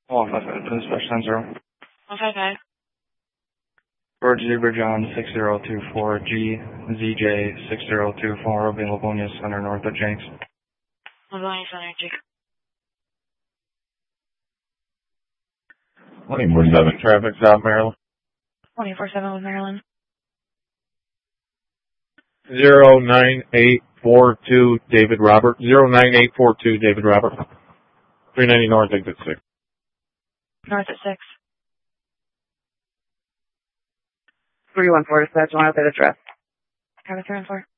155 to dispatch 10-0. 155. George Zebra John 6024, GZJ 6024, Robin Livonia Center north of Jenks. Livonia Center, Jake. 24/7 traffic, South Maryland. 24/7 with Maryland. 09842 David Robert. 09842 David Robert. 390 North, exit 6. North at 6. 314 dispatch, line up at address. Cover 314.